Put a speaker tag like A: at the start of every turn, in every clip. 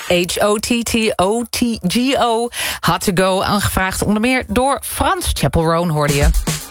A: H-O-T-T-O-T-G-O. Hard to Go, aangevraagd onder meer door Frans. Chapel Roan hoorde je.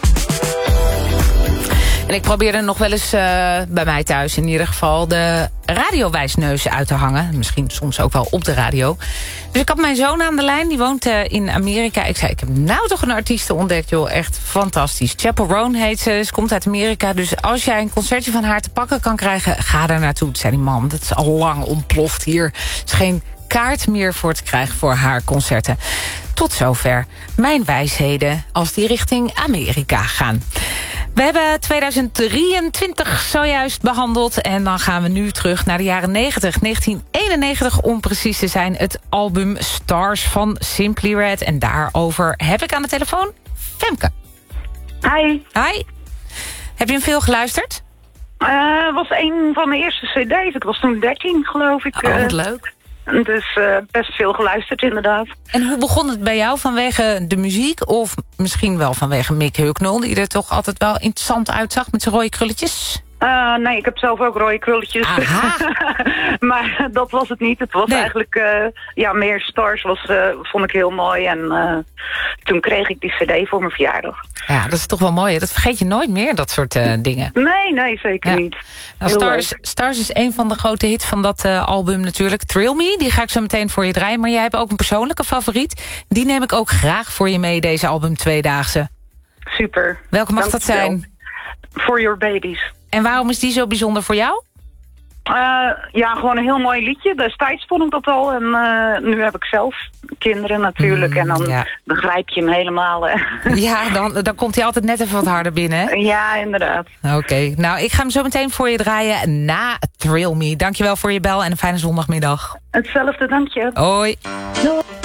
A: En ik probeerde nog wel eens bij mij thuis in ieder geval de radiowijsneuzen uit te hangen. Misschien soms ook wel op de radio. Dus ik had mijn zoon aan de lijn, die woont in Amerika. Ik zei, ik heb nou toch een artiest ontdekt, joh. Echt fantastisch. Chapel Roan heet ze, ze komt uit Amerika. Dus als jij een concertje van haar te pakken kan krijgen, ga daar naartoe. Zei die man, dat is al lang ontploft hier. Er is geen kaart meer voor te krijgen voor haar concerten. Tot zover mijn wijsheden als die richting Amerika gaan. We hebben 2023 zojuist behandeld en dan gaan we nu terug naar de jaren 90. 1991 om precies te zijn, het album Stars van Simply Red. En daarover heb ik aan de telefoon Femke.
B: Hi.
A: Hi. Heb je hem veel geluisterd?
B: Was een van mijn eerste cd's. Ik was toen 13, geloof ik.
A: Oh, wat leuk.
B: Dus best veel geluisterd, inderdaad.
A: En hoe begon het bij jou? Vanwege de muziek of misschien wel vanwege Mick Hucknall, die er toch altijd wel interessant uitzag met zijn rode krulletjes?
B: Nee, ik heb zelf ook rode krulletjes. Maar dat was het niet. Het was eigenlijk meer Stars vond ik heel mooi. En toen kreeg ik die cd voor mijn verjaardag.
A: Ja, dat is toch wel mooi. Hè? Dat vergeet je nooit meer, dat soort dingen.
B: Nee, zeker niet.
A: Nou, Stars is een van de grote hits van dat album natuurlijk. Thrill Me, die ga ik zo meteen voor je draaien. Maar jij hebt ook een persoonlijke favoriet. Die neem ik ook graag voor je mee, deze album Tweedaagse.
B: Super.
A: Welke mag dat zijn?
B: For Your Babies.
A: En waarom is die zo bijzonder voor jou?
B: Gewoon een heel mooi liedje. Destijds vond ik dat al. En nu heb ik zelf kinderen natuurlijk. En dan begrijp je hem helemaal.
A: Ja, dan komt hij altijd net even wat harder binnen, hè?
B: Ja, inderdaad.
A: Oké. Nou, ik ga hem zo meteen voor je draaien na Thrill Me. Dankjewel voor je bel en een fijne zondagmiddag.
B: Hetzelfde, dank je.
A: Hoi.
B: Doei.